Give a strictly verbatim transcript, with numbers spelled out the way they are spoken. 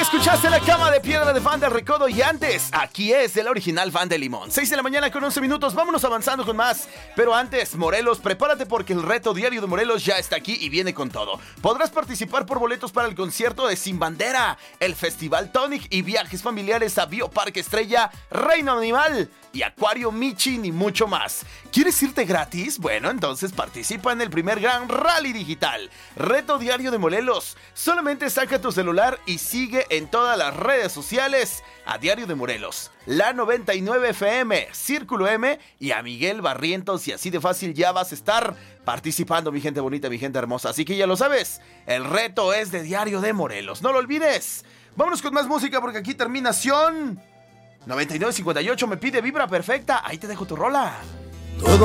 Escuchaste La Cama de Piedra de Fan del Recodo y antes, aquí es el original Fan de Limón. seis de la mañana con once minutos, vámonos avanzando con más. Pero antes, Morelos, prepárate porque el reto diario de Morelos ya está aquí y viene con todo. Podrás participar por boletos para el concierto de Sin Bandera, el Festival Tonic y viajes familiares a Bioparque Estrella, Reino Animal y Acuario Michin y mucho más. ¿Quieres irte gratis? Bueno, entonces participa en el primer gran rally digital. Reto diario de Morelos. Solamente saca tu celular y sigue en todas las redes sociales a Diario de Morelos, la noventa y nueve F M, Círculo M y a Miguel Barrientos, y así de fácil ya vas a estar participando, mi gente bonita, mi gente hermosa. Así que ya lo sabes, el reto es de Diario de Morelos, no lo olvides. Vámonos con más música porque aquí terminación noventa y nueve cincuenta y ocho me pide Vibra Perfecta. Ahí te dejo tu rola. Todo